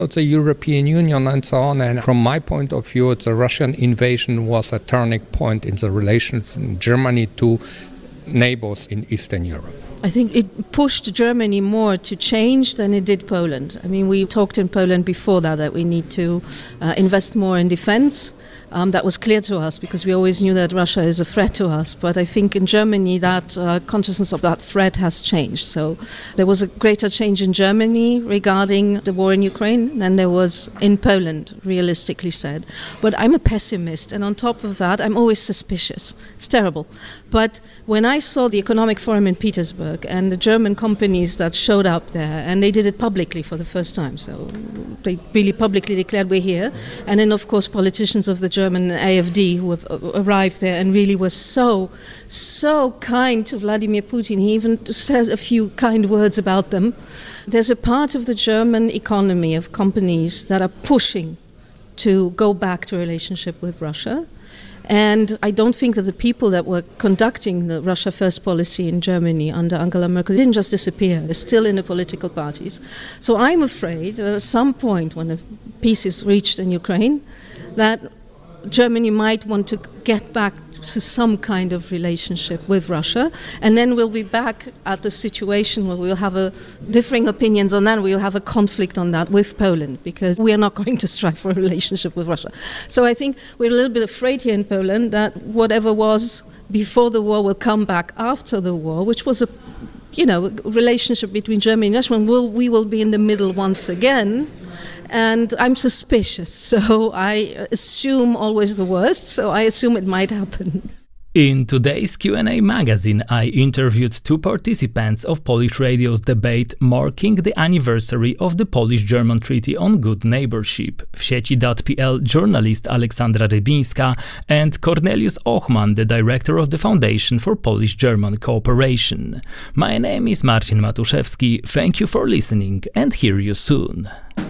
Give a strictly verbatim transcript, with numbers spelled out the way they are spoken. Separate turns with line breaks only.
the European Union and so on. And from my point of view, the Russian invasion was a turning point in the relations from Germany to neighbors in Eastern Europe.
I think it pushed Germany more to change than it did Poland. I mean, we talked in Poland before that that we need to uh, invest more in defense. Um, that was clear to us because we always knew that Russia is a threat to us. But I think in Germany that uh, consciousness of that threat has changed. So there was a greater change in Germany regarding the war in Ukraine than there was in Poland, realistically said. But I'm a pessimist, and on top of that, I'm always suspicious. It's terrible. But when I saw the Economic Forum in Petersburg and the German companies that showed up there, and they did it publicly for the first time, so they really publicly declared we're here, and then of course politicians of the German A F D who have arrived there and really were so, so kind to Vladimir Putin. He even said a few kind words about them. There's a part of the German economy of companies that are pushing to go back to a relationship with Russia. And I don't think that the people that were conducting the Russia First policy in Germany under Angela Merkel didn't just disappear. They're still in the political parties. So I'm afraid that at some point when a peace is reached in Ukraine, that Germany might want to get back to some kind of relationship with Russia, and then we'll be back at the situation where we'll have a differing opinions on that. We'll have a conflict on that with Poland because we are not going to strive for a relationship with Russia. So I think we're a little bit afraid here in Poland that whatever was before the war will come back after the war, which was a you know a relationship between Germany and Russia. We'll, we will be in the middle once again. And I'm suspicious, so I assume always the worst, so I assume it might happen.
In today's Q and A magazine, I interviewed two participants of Polish Radio's debate marking the anniversary of the Polish-German Treaty on Good Neighborship. W sieci kropka p l journalist Aleksandra Rybińska and Cornelius Ochman, the director of the Foundation for Polish-German Cooperation. My name is Marcin Matuszewski. Thank you for listening and hear you soon.